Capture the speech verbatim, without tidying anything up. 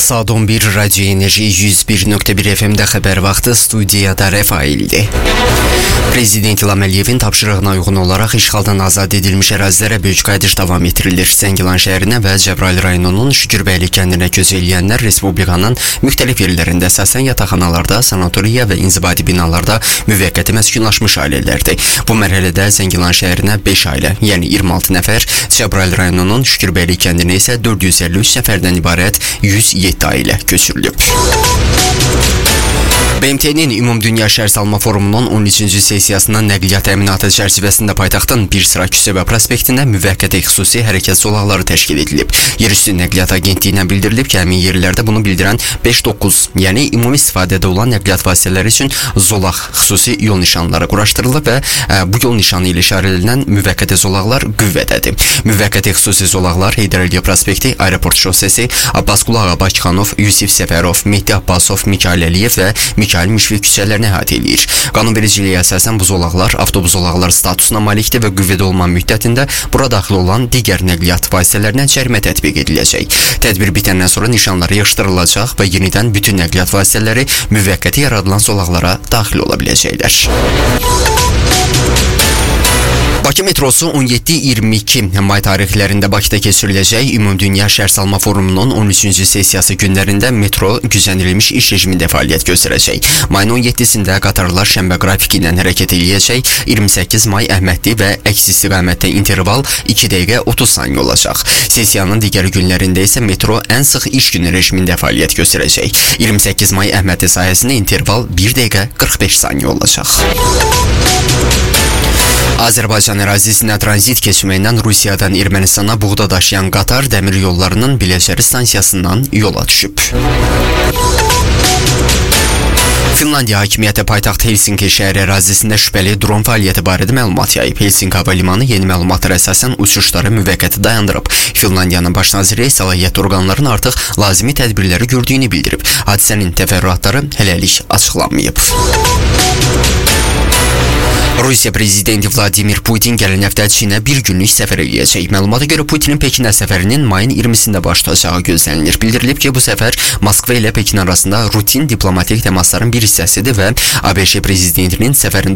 Saat on bir Radyo Enerji yüz bir nokta bir F M'de haber vaxtı studiyada Rafail'di. Prezident İlham Əliyevin tapşırığına uyğun olaraq işğaldan azad edilmiş ərazilərə böyük qayıdış davam etdirilir. Zəngilan şəhərinə və Cəbrayıl rayonunun Şükürbəyli kəndinə köç eləyənlər Respublikanın müxtəlif yerlərində əsasən yataqxanalarda, sanatoriya və inzibati binalarda müvəqqəti məskunlaşmış ailələrdir. Bu mərhələdə Zəngilan şəhərinə beş ailə, yəni iyirmi altı nəfər, Cəbrayıl rayonunun Şükürbəyli kəndinə isə dörd yüz əlli üç nəfərdən ibarət yüz yeddi ailə köçürülüb. B M T'nin Ümumdünya Şəhərsalma Forumunun on üçüncü sessiyasının nəqliyyat əminatı çərçivəsində paytaxtın bir sıra Küçəbə prospektində müvəqqəti xüsusi hərəkət zolaqları təşkil edilib. Yerüstü Nəqliyyat Agentliyinə bildirilib ki, həmin yerlərdə bunu bildirən beş doqquz, yəni ümumi istifadədə olan nəqliyyat vasitələri üçün zolaq xüsusi yol nişanları quraşdırılıb və ə, bu yol nişanı ilə işarələnən müvəqqəti zolaqlar qüvvədədir. Müvəqqəti xüsusi zolaqlar Heydər Əliyev prospekti, Aeroport şosesi, Abbasqulu Ağa Bakıxanov, Yusif Səfərov, Mehdi Abbasov, Mikail Əliyev və Mikail Müşfiq küçələrini əhatə edir. Qanunvericiliyə əsasən bu zolaqlar avtobus zolaqları statusuna malikdir və qüvvədə olman müddətində bura daxil olan digər nəqliyyat vasitələrinə cərimə tətbiq ediləcək. Tədbir bitəndən sonra nişanları yığışdırılacaq və yenidən bütün nəqliyyat vasitələri müvəqqəti yaradılan zolaqlara daxil ola biləcəklər. Bakı metrosu on yeddi iyirmi iki may tarixlərində Bakıda keçiriləcək Ümumdünya Şəhərsalma Forumunun on üçüncü sessiyası günlərində metro gücləndirilmiş iş rejimində fəaliyyət göstərəcək. Mayın on yeddisində qatarlar şənbə qrafiki ilə hərəkət edəcək. iyirmi səkkiz may Əhmədli və əks istiqamətdə interval iki dəqiqə otuz saniyə olacaq. Sessiyanın digər günlərində isə metro ən sıx iş günü rejimində fəaliyyət göstərəcək. iyirmi səkkiz may Əhmədli sahəsində interval bir dəqiqə qırx beş saniyə olacaq. Azərbaycan ərazisinə tranzit keçməyindən Rusiyadan Ermənistana buğda daşıyan qatar dəmir yollarının Biləşəri stansiyasından yola düşüb. Finlandiya hakimiyyəti paytaxt Helsinki şəhəri ərazisində şübhəli dron fəaliyyəti barədə məlumat yayıb. Helsinki hava limanı yeni məlumatlara əsasən uçuşları müvəqqəti dayandırıb. Finlandiyanın baş naziri səlahiyyətli orqanların artıq lazımi tədbirləri gördüyünü bildirib. Hadisənin təfərrüatları hələlik açıqlanmayıb. Rusiya prezidenti Vladimir Putin gələn həftə Çinə bir günlük səfər eləyəcək. Məlumata görə Putinin Pekinə səfərinin mayın iyirmisində başlayacağı gözlənilir. Bildirilib ki, bu səfər Moskva ilə Pekin arasında rutin diplomatik təmasların bir hissəsidir və ABŞ prezidentinin səfərin